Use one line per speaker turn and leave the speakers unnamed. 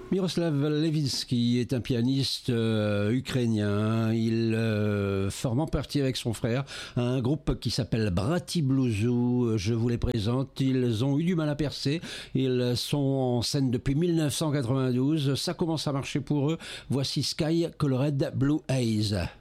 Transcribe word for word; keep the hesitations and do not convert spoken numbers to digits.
Miroslav Levinsky est un pianiste euh, ukrainien. Il euh, forme en partie avec son frère un groupe qui s'appelle Brati Bluzu. Je vous les présente. Ils ont eu du mal à percer. Ils sont en scène depuis mille neuf cent quatre-vingt-douze. Ça commence à marcher pour eux. Voici Sky Colored Blue Haze.